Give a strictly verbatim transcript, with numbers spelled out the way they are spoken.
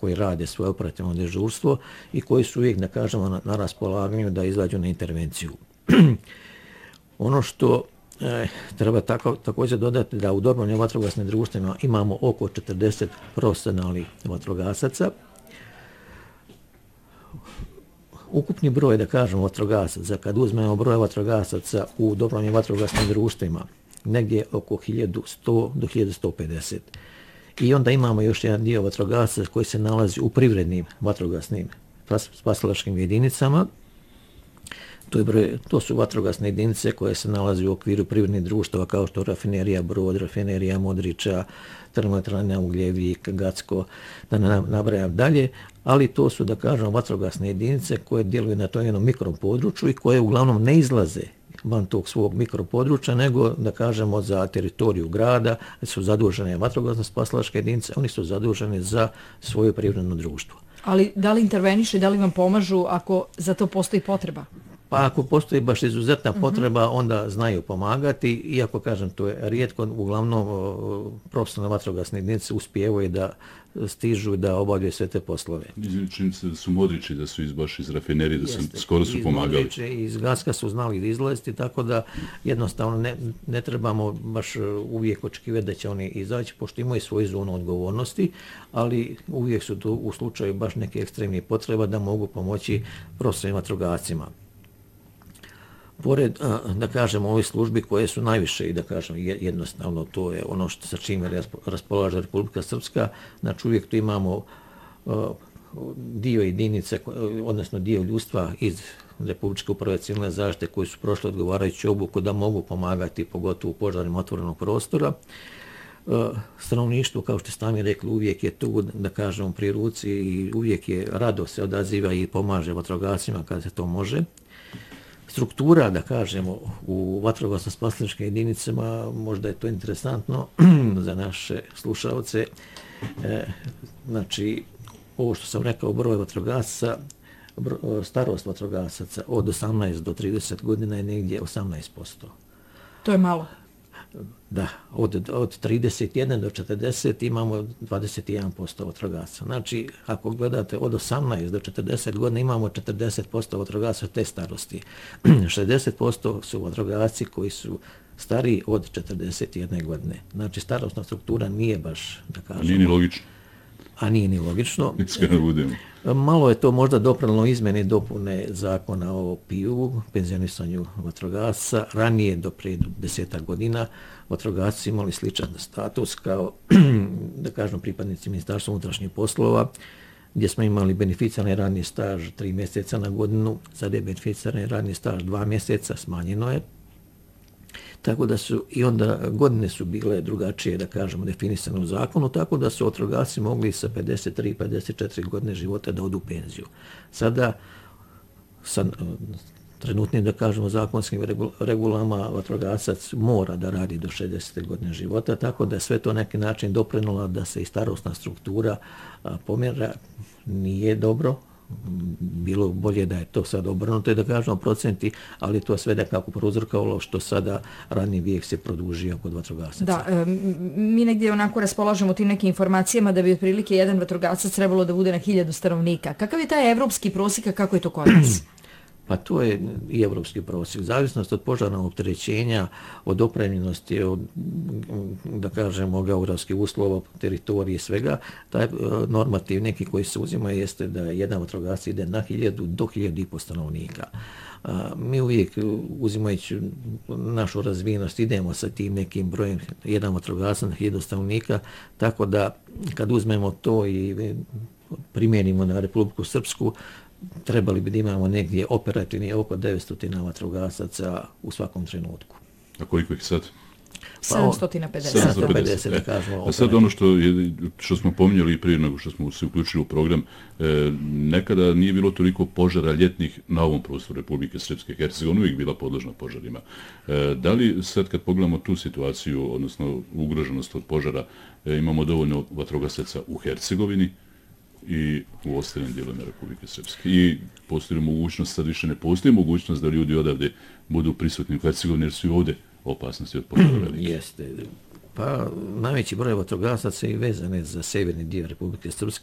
koji rade svoje operativno dežurstvo i koji su uvijek, da kažemo, na, na raspolaganju da izađu na intervenciju. Ono što e, treba tako, također dodati da u dobrovoljnim vatrogasnim društvima imamo oko četrdeset profesionalnih vatrogasaca. Ukupni broj, da kažemo, vatrogasaca, kad uzmemo broj vatrogasaca u dobrovoljnim vatrogasnim društvima, negdje oko hiljadu sto do hiljadu sto pedeset. I onda imamo još jedan dio vatrogasaca koji se nalazi u privrednim vatrogasnim spasilačkim jedinicama. To, je broj, to su vatrogasne jedinice koje se nalazi u okviru privrednih društava kao što Rafinerija Brod, Rafinerija Modriča, Termoelektrana Ugljevik, Gacko, da ne nabrajam dalje, ali to su, da kažemo, vatrogasne jedinice koje djeluju na tom jednom mikropodručju i koje uglavnom ne izlaze van tog svog mikropodručja, nego, da kažemo, za teritoriju grada su zadužene vatrogasne spasilačke jedinice, oni su zaduženi za svoje privredno društvo. Ali da li interveniše, da li vam pomažu ako za to postoji potreba? Pa ako postoji baš izuzetna potreba, onda znaju pomagati, iako, kažem, to je rijetko, uglavnom profesionalne vatrogasne jedinice uspijevaju da stižu da obavljaju sve te poslove. Čini se da su Modrići, da su iz, baš iz rafinerije, da su, skoro su pomagali. Iz Modriće i iz Gacka su znali izlaziti, tako da jednostavno ne, ne trebamo baš uvijek očekivati da će oni izaći, pošto imaju svoju zonu odgovornosti, ali uvijek su tu u slučaju baš neke ekstremne potreba da mogu pomoći profesionalnim vatrogascima. Pored, da kažemo, ovih službi koje su najviše i da kažemo jednostavno to je ono što sa čime raspolaže Republika Srpska, znači uvijek tu imamo dio jedinice, odnosno dio ljudstva iz Republičke uprave civilne zaštite koji su prošli odgovarajuću obuku da mogu pomagati, pogotovo u požarima otvorenog prostora. Stanovništvo, kao što ste sami rekli, uvijek je tu, da kažemo, pri ruci i uvijek je rado se odaziva i pomaže vatrogascima kada se to može. Struktura, da kažemo, u vatrogasno-spasilačkim jedinicama, možda je to interesantno za naše slušalce. E, znači, ovo što sam rekao, broj vatrogasaca, starost vatrogasaca od osamnaest do trideset godina je negdje osamnaest posto. To je malo. Da, od, od trideset jedan do četrdeset imamo dvadeset jedan posto vatrogasaca. Znači, ako gledate od osamnaest do četrdeset godina imamo četrdeset posto vatrogasaca te starosti. šezdeset posto su vatrogasci koji su stariji od četrdeset jedne godine. Znači, starostna struktura nije baš, da kažemo... Nije ni logično. A nije ni logično. Iskreno Malo je to možda dopravljeno izmjene i dopune zakona o P I U, penzionisanju vatrogasca. Ranije, do prije desetak godina, vatrogasci imali sličan status kao, da kažem, pripadnici Ministarstva unutrašnjih poslova, gdje smo imali beneficijalni radni staž tri mjeseca na godinu, sada je beneficijalni radni staž dva mjeseca, smanjeno je. Tako da su i onda godine su bile drugačije, da kažemo, definisane u zakonu, tako da su vatrogasci mogli sa pedeset tri pedeset četiri godine života da odu u penziju. Sada, sa trenutnim, da kažemo, zakonskim regulama vatrogasac mora da radi do šezdeset godine života, tako da je sve to neki način doprinula da se i starosna struktura pomjera. Nije dobro, bilo bolje da je to sad obrnuto i da kažemo procenti, ali to sve nekako prouzrokovalo što sada radni vijek se produžio kod vatrogasaca. Da, e, mi negdje onako raspolažemo tim nekim informacijama da bi otprilike jedan vatrogasac trebalo da bude na hiljadu stanovnika. Kakav je taj evropski prosjek, a kako je to kod nas? Pa to je i evropski prosjek. Zavisnost od požarnog opterećenja, od opremljenosti, od, da kažemo, geografskih uslova, teritorije, svega, taj normativ neki koji se uzima jeste da jedan vatrogasci ide na hiljadu do hiljadu i po stanovnika. A, mi uvijek, uzimajući našu razvijenost, idemo sa tim nekim brojem jedan vatrogasac na hiljadu stanovnika, tako da kad uzmemo to i primijenimo na Republiku Srpsku, trebali bi da imamo negdje operativni oko devetsto vatrogasaca u svakom trenutku. A koliko ih sad? sedamsto pedeset. sedamsto pedeset, da kažemo. A sad ono što, je, što smo pominjali prije nego što smo se uključili u program, e, nekada nije bilo toliko požara ljetnih na ovom prostoru Republike Srpske. Hercegovina uvijek bila podložna požarima. E, da li sad kad pogledamo tu situaciju, odnosno ugroženost od požara, e, imamo dovoljno vatrogasaca u Hercegovini i u ostalim dijelovima Republike Srpske? I postoji mogućnost, sad više ne postoji mogućnost da ljudi odavde budu prisutni u Hercegovini jer su i ovdje opasnosti od požara velike. Jeste. Pa najveći broj vatrogasaca je vezane za severni dio Republike Srpske,